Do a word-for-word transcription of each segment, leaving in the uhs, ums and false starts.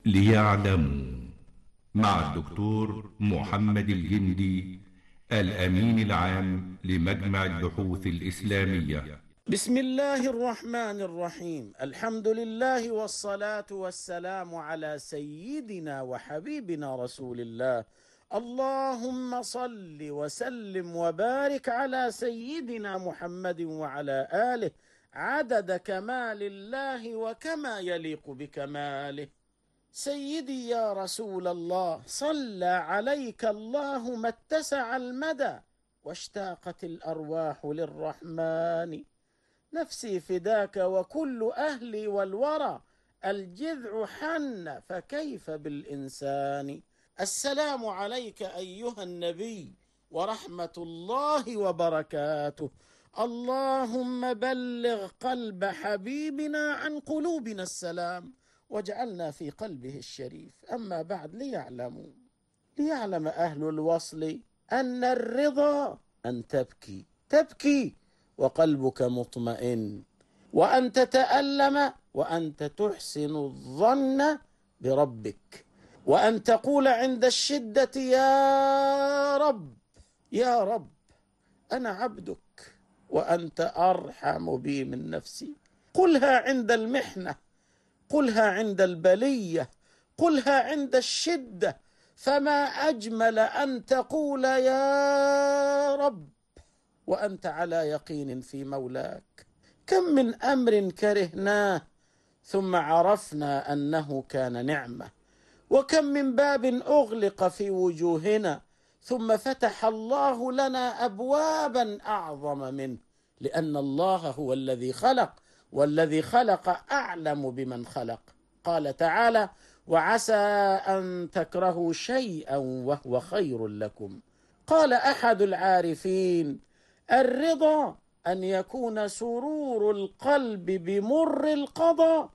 ليعلموا مع الدكتور محمد الجندي الأمين العام لمجمع البحوث الإسلامية. بسم الله الرحمن الرحيم. الحمد لله والصلاة والسلام على سيدنا وحبيبنا رسول الله. اللهم صل وسلم وبارك على سيدنا محمد وعلى آله عدد كمال الله وكما يليق بكماله. سيدي يا رسول الله، صلى عليك الله ما اتسع المدى واشتاقت الأرواح للرحمن. نفسي فداك وكل أهلي والورى، الجذع حن فكيف بالإنسان. السلام عليك أيها النبي ورحمة الله وبركاته. اللهم بلغ قلب حبيبنا عن قلوبنا السلام واجعلنا في قلبه الشريف. أما بعد، ليعلموا ليعلم أهل الوصل أن الرضا أن تبكي تبكي وقلبك مطمئن، وأن تتألم وأنت تحسن الظن بربك، وأن تقول عند الشدة يا رب يا رب أنا عبدك وأنت أرحم بي من نفسي. قلها عند المحنة، قلها عند البلية، قلها عند الشدة، فما أجمل أن تقول يا رب وأنت على يقين في مولاك. كم من أمر كرهناه ثم عرفنا أنه كان نعمة، وكم من باب أغلق في وجوهنا ثم فتح الله لنا أبوابا أعظم منه، لأن الله هو الذي خلق، والذي خلق أعلم بمن خلق. قال تعالى: وعسى أن تكرهوا شيئا وهو خير لكم. قال أحد العارفين: الرضا أن يكون سرور القلب بمر القضاء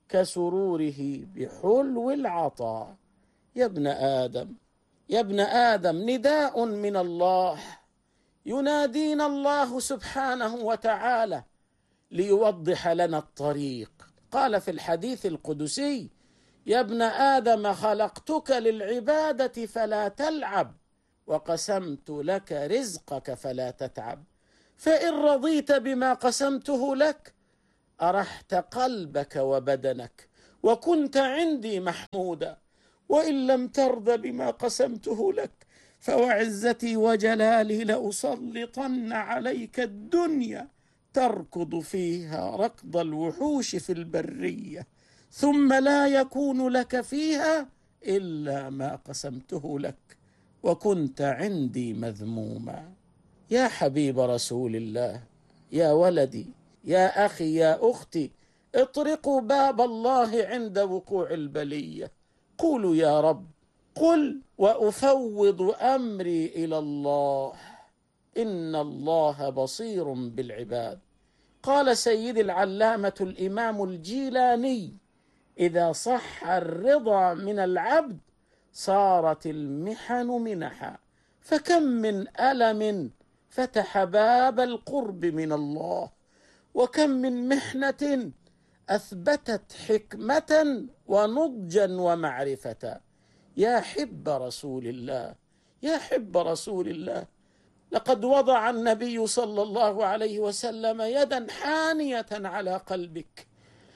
كسروره بحلو العطاء. يا ابن آدم يا ابن آدم، نداء من الله، ينادينا الله سبحانه وتعالى ليوضح لنا الطريق. قال في الحديث القدسي: يا ابن آدم خلقتك للعبادة فلا تلعب، وقسمت لك رزقك فلا تتعب. فإن رضيت بما قسمته لك أرحت قلبك وبدنك وكنت عندي محمودا، وإن لم ترض بما قسمته لك فوعزتي وجلالي لأسلطن عليك الدنيا تركض فيها ركض الوحوش في البرية، ثم لا يكون لك فيها إلا ما قسمته لك، وكنت عندي مذموما. يا حبيب رسول الله، يا ولدي، يا أخي، يا أختي، اطرقوا باب الله عند وقوع البلية. قولوا يا رب، قل وأفوض أمري إلى الله، إن الله بصير بالعباد. قال سيد العلامة الإمام الجيلاني: إذا صح الرضا من العبد صارت المحن منحا، فكم من ألم فتح باب القرب من الله، وكم من محنة أثبتت حكمة ونضجا ومعرفة. يا حب رسول الله، يا حب رسول الله، لقد وضع النبي صلى الله عليه وسلم يدا حانية على قلبك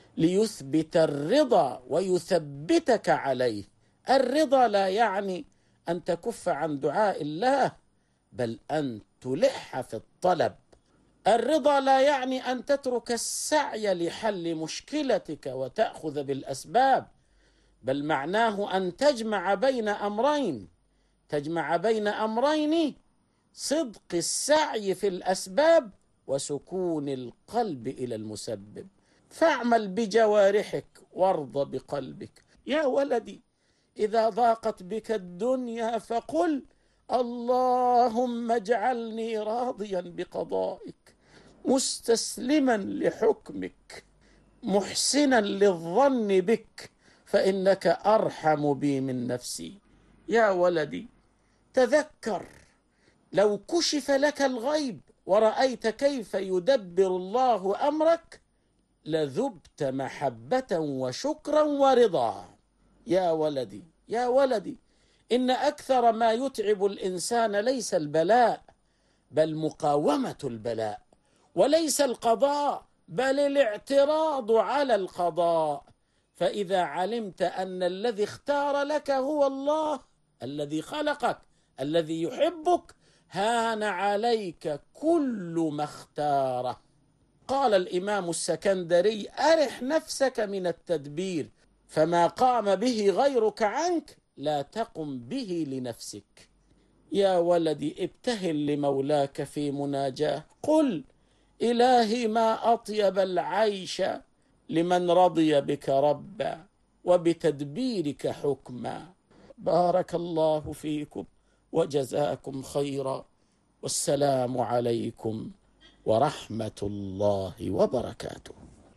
ليثبت الرضا ويثبتك عليه. الرضا لا يعني أن تكف عن دعاء الله، بل أن تلح في الطلب. الرضا لا يعني أن تترك السعي لحل مشكلتك وتأخذ بالأسباب، بل معناه أن تجمع بين أمرين تجمع بين أمرين صدق السعي في الأسباب وسكون القلب إلى المسبب. فاعمل بجوارحك وارض بقلبك. يا ولدي، إذا ضاقت بك الدنيا فقل: اللهم اجعلني راضيا بقضائك، مستسلما لحكمك، محسنا للظن بك، فإنك أرحم بي من نفسي. يا ولدي، تذكر لو كشف لك الغيب ورأيت كيف يدبر الله أمرك لذبت محبة وشكرا ورضا. يا ولدي يا ولدي، إن أكثر ما يتعب الإنسان ليس البلاء بل مقاومة البلاء، وليس القضاء بل الاعتراض على القضاء. فإذا علمت أن الذي اختار لك هو الله الذي خلقك الذي يحبك، هان عليك كل ما اختاره. قال الإمام السكندري: أرح نفسك من التدبير، فما قام به غيرك عنك لا تقم به لنفسك. يا ولدي ابتهل لمولاك في مناجاه، قل: إلهي ما أطيب العيش لمن رضي بك ربا وبتدبيرك حكما. بارك الله فيكم وجزاكم خيرا، والسلام عليكم ورحمة الله وبركاته.